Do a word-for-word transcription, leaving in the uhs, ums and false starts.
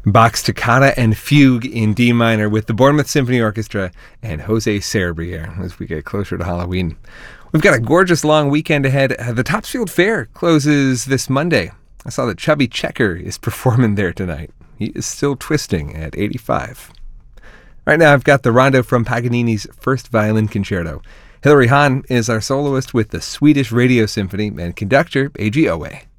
Bach's Toccata and Fugue in D minor with the Bournemouth Symphony Orchestra and Jose Serbrier as we get closer to Halloween. We've got a gorgeous long weekend ahead. The Topsfield Fair closes this Monday. I saw that Chubby Checker is performing there tonight. He is still twisting at eighty-five. Right now I've got the rondo from Paganini's First Violin Concerto. Hilary Hahn is our soloist with the Swedish Radio Symphony and conductor Eiji Oe.